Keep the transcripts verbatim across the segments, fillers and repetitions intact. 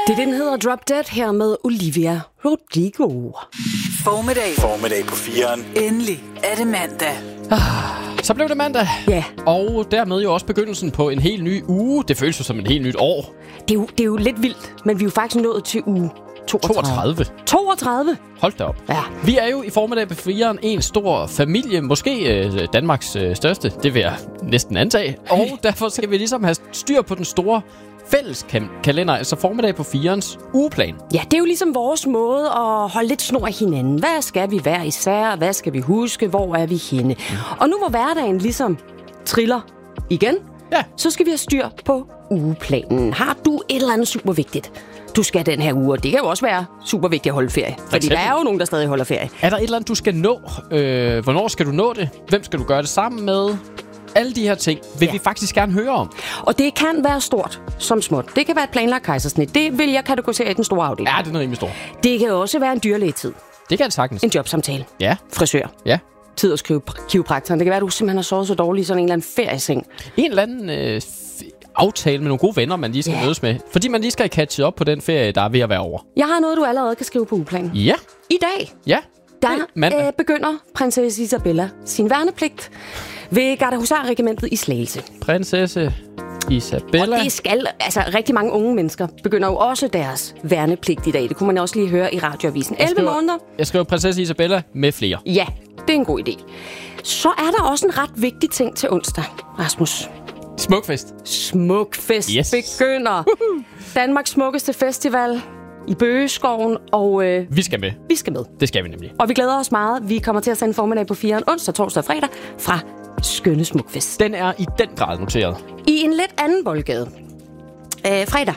Det den hedder Drop Dead her med Olivia Rodrigo. Formiddag. Formiddag på fireren. Endelig er det mandag. Ah, så blev det mandag. Ja. Og dermed jo også begyndelsen på en helt ny uge. Det føles jo som et helt nyt år. Det er jo, det er jo lidt vildt, men vi er jo faktisk nået til uge toogtredive. toogtredive. toogtredive? Hold da op. Ja. Vi er jo i Formiddag på fireren en stor familie. Måske øh, Danmarks øh, største. Det vil jeg næsten antage. Og derfor skal vi ligesom have styr på den store fælles kalender, altså Formiddag på firens ugeplan. Ja, det er jo ligesom vores måde at holde lidt snor af hinanden. Hvad skal vi hver især? Hvad skal vi huske? Hvor er vi henne? Mm. Og nu hvor hverdagen ligesom triller igen, ja. så skal vi have styr på ugeplanen. Har du et eller andet super vigtigt, du skal den her uge? Og det kan jo også være super vigtigt at holde ferie. Fordi der er jo nogen, der stadig holder ferie. Er der et eller andet, du skal nå? Øh, hvornår skal du nå det? Hvem skal du gøre det sammen med? Alle de her ting vil ja. vi faktisk gerne høre om. Og det kan være stort som småt. Det kan være et planlagt kejsersnit. Det vil jeg kategorisere i den store afdeling. Ja, det er rimelig stor. Det kan også være en dyrlægetid. Det kan det sagtens. En jobsamtale. Ja. Frisør. Ja. Tid at skrive kiropraktoren. Det kan være, at du simpelthen har sovet så dårligt i sådan en eller anden ferieseng. En eller anden øh, f- aftale med nogle gode venner, man lige skal ja. mødes med. Fordi man lige skal catche op på den ferie, der er ved at være over. Jeg har noget, du allerede kan skrive på ugeplanen. Ja. I dag. Ja. Der øh, begynder prinsesse Isabella sin værnepligt ved Gardehusarregimentet i Slagelse. Prinsesse Isabella. Og det skal, altså rigtig mange unge mennesker begynder jo også deres værnepligt i dag. Det kunne man også lige høre i radioavisen. elleve måneder. Jeg skriver prinsesse Isabella med flere. Ja, det er en god idé. Så er der også en ret vigtig ting til onsdag, Rasmus. Smukfest. Smukfest yes. begynder. Woohoo. Danmarks smukkeste festival i Bøgeskoven, og øh, vi skal med. Vi skal med. Det skal vi nemlig. Og vi glæder os meget. Vi kommer til at sende Formiddag på fireren onsdag, torsdag og fredag fra Skønne Smukfest. Den er i den grad noteret. I en lidt anden boldgade. Øh, fredag,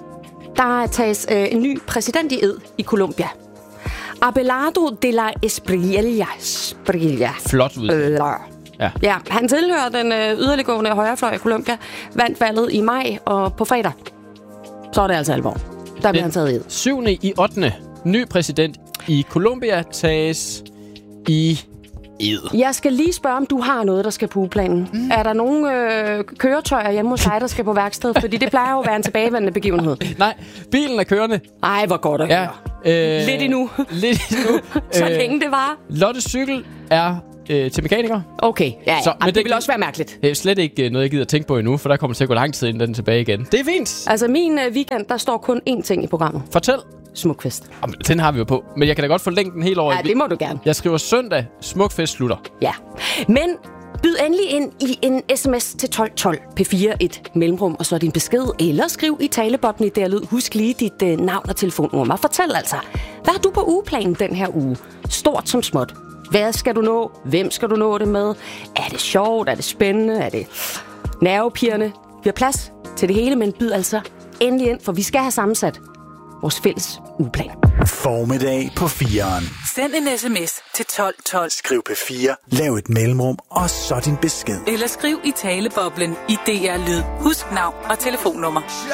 der tages øh, en ny præsident i ed i Colombia. Abelardo de la Espriella. Espriella. Flot ud. Øh, ja. ja, han tilhører den øh, yderliggående højrefløj i Colombia, vandt valget i maj, og på fredag, så er det altså alvor. Der bliver han taget i ed. syvende i ottende Ny præsident i Colombia tages i ed. Jeg skal lige spørge, om du har noget, der skal på ugeplanen. Mm. Er der nogle øh, køretøjer hjemme hos dig, der skal på værksted? Fordi det plejer jo at være en tilbagevendende begivenhed. Nej, bilen er kørende. Ej, hvor godt at ja, høre. Øh, lidt endnu. Lidt endnu. Så øh, længe det var. Lottes cykel er øh, til mekaniker. Okay, ja, ja. Så, men det, det vil også være mærkeligt. Det er slet ikke noget, jeg gider at tænke på endnu, for der kommer til at gå lang tid, inden den er tilbage igen. Det er fint. Altså, min øh, weekend, der står kun én ting i programmet. Fortæl. Smukfest. Jamen, den har vi jo på. Men jeg kan da godt forlænge den helt over. Ja, det må du gerne. Jeg skriver søndag, Smukfest slutter. Ja. Men byd endelig ind i en sms til tolv tolv P fire et mellemrum, og så din besked, eller skriv i talebotten i der lyd. Husk lige dit øh, navn og telefonnummer. Fortæl altså, hvad har du på ugeplanen den her uge? Stort som småt. Hvad skal du nå? Hvem skal du nå det med? Er det sjovt? Er det spændende? Er det nervepirrende? Vi har plads til det hele, men byd altså endelig ind, for vi skal have sammensat vores fælles ugeplan. Formiddag på fireren. Send en sms til tolv tolv. Skriv P fire, lav et mellemrum, og så din besked. Eller skriv i taleboblen i D R Lyd. Husk navn og telefonnummer.